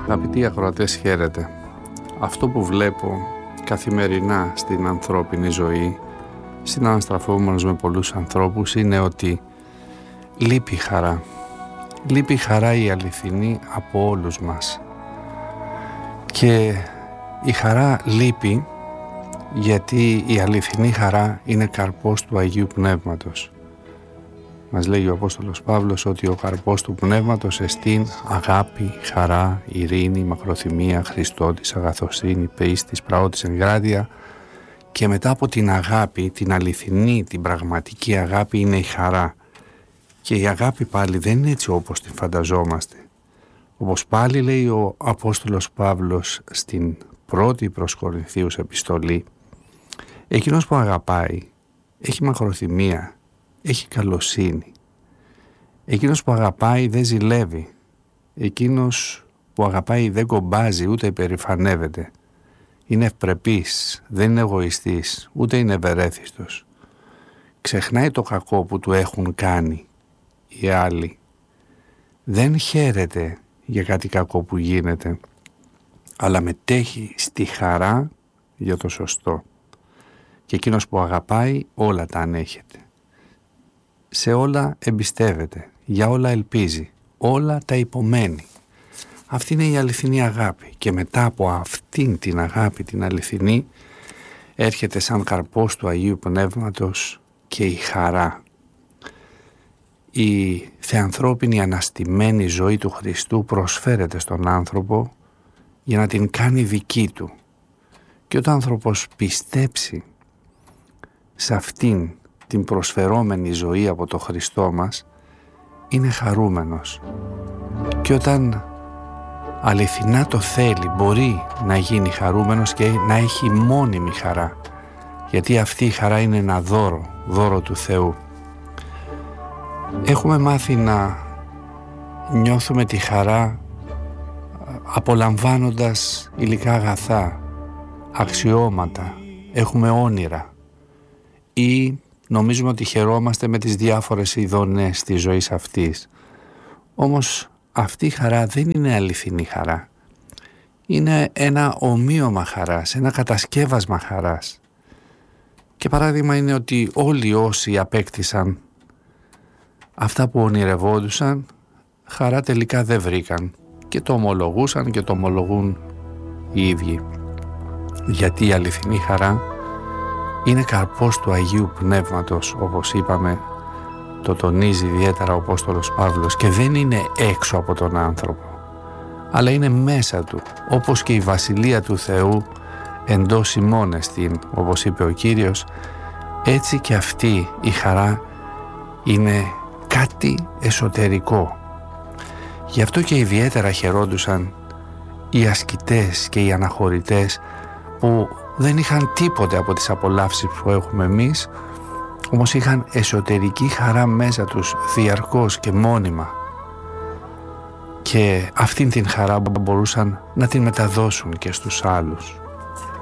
Αγαπητοί ακροατές, χαίρετε. Αυτό που βλέπω καθημερινά στην ανθρώπινη ζωή, συναναστραφόμενος με πολλούς ανθρώπους, είναι ότι λείπει χαρά. Λείπει χαρά η αληθινή από όλους μας. Και η χαρά λείπει γιατί η αληθινή χαρά είναι καρπός του Αγίου Πνεύματος. Μας λέει ο Απόστολος Παύλος ότι ο καρπός του Πνεύματος εστίν αγάπη, χαρά, ειρήνη, μακροθυμία, Χριστότης, αγαθοσύνη, πείστης, πραότης, εγκράτεια, και μετά από την αγάπη, την αληθινή, την πραγματική αγάπη, είναι η χαρά. Και η αγάπη πάλι δεν είναι έτσι όπως την φανταζόμαστε. Όπως πάλι λέει ο Απόστολος Παύλος στην πρώτη προς Κορινθίους επιστολή, εκείνος που αγαπάει έχει μακροθυμία, έχει καλοσύνη. Εκείνος που αγαπάει δεν ζηλεύει. Εκείνος που αγαπάει δεν κομπάζει ούτε υπερηφανεύεται. Είναι ευπρεπής, δεν είναι εγωιστής, ούτε είναι ευερέθιστος. Ξεχνάει το κακό που του έχουν κάνει οι άλλοι. Δεν χαίρεται για κάτι κακό που γίνεται, αλλά μετέχει στη χαρά για το σωστό. Και εκείνος που αγαπάει όλα τα ανέχεται. Σε όλα εμπιστεύεται, για όλα ελπίζει, όλα τα υπομένει. Αυτή είναι η αληθινή αγάπη, και μετά από αυτήν την αγάπη την αληθινή έρχεται σαν καρπός του Αγίου Πνεύματος και η χαρά. Η θεανθρώπινη αναστημένη ζωή του Χριστού προσφέρεται στον άνθρωπο για να την κάνει δική του. Και όταν ο άνθρωπος πιστέψει σε αυτήν την προσφερόμενη ζωή από το Χριστό μας, είναι χαρούμενος. Και όταν αληθινά το θέλει, μπορεί να γίνει χαρούμενος και να έχει μόνιμη χαρά, γιατί αυτή η χαρά είναι ένα δώρο του Θεού. Έχουμε μάθει να νιώθουμε τη χαρά απολαμβάνοντας υλικά αγαθά, αξιώματα, έχουμε όνειρα, ή νομίζουμε ότι χαιρόμαστε με τις διάφορες ειδονές της ζωής αυτής. Όμως αυτή η χαρά δεν είναι αληθινή χαρά. Είναι ένα ομοίωμα χαράς, ένα κατασκεύασμα χαράς. Και παράδειγμα είναι ότι όλοι όσοι απέκτησαν αυτά που ονειρευόντουσαν, χαρά τελικά δεν βρήκαν, και το ομολογούσαν και το ομολογούν οι ίδιοι. Γιατί η αληθινή χαρά είναι καρπός του Αγίου Πνεύματος, όπως είπαμε, το τονίζει ιδιαίτερα ο Απόστολος Παύλος, και δεν είναι έξω από τον άνθρωπο, αλλά είναι μέσα του, όπως και η Βασιλεία του Θεού εντός ημών εστίν, όπως είπε ο Κύριος, έτσι και αυτή η χαρά είναι κάτι εσωτερικό. Γι' αυτό και ιδιαίτερα χαιρόντουσαν οι ασκητές και οι αναχωρητές που δεν είχαν τίποτε από τις απολαύσεις που έχουμε εμείς, όμως είχαν εσωτερική χαρά μέσα τους διαρκώς και μόνιμα, και αυτήν την χαρά μπορούσαν να την μεταδώσουν και στους άλλους.